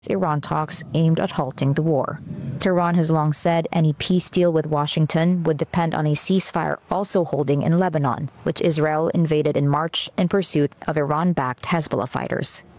Iran talks aimed at halting the war. Tehran has long said any peace deal with Washington would depend on a ceasefire also holding in Lebanon, which Israel invaded in March in pursuit of Iran-backed Hezbollah fighters.